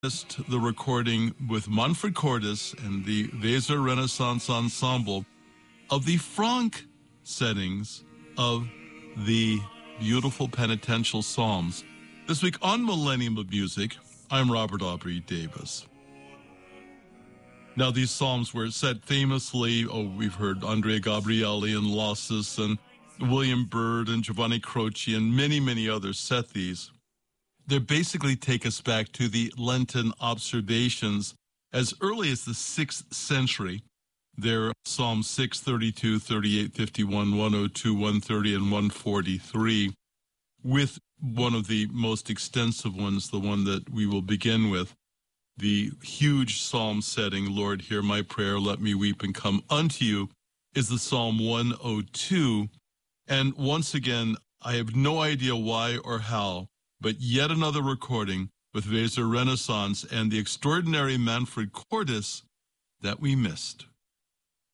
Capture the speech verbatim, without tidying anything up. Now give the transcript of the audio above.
missed the recording with Manfred Cordes and the Weser Renaissance Ensemble of the Franck settings of the beautiful penitential psalms. This week on Millennium of Music, I'm Robert Aubrey Davis. Now, these psalms were set famously, oh, we've heard Andrea Gabrieli and Losses and William Byrd and Giovanni Croce and many, many others set these. They basically take us back to the Lenten observations as early as the sixth century. They're Psalm six, thirty-two, thirty-eight, fifty-one, one oh two, one thirty, and one forty-three, with one of the most extensive ones, the one that we will begin with, the huge psalm setting, Lord, hear my prayer, let me weep and come unto you, is the Psalm one oh two. And once again, I have no idea why or how, but yet another recording with Weser Renaissance and the extraordinary Manfred Cordes that we missed.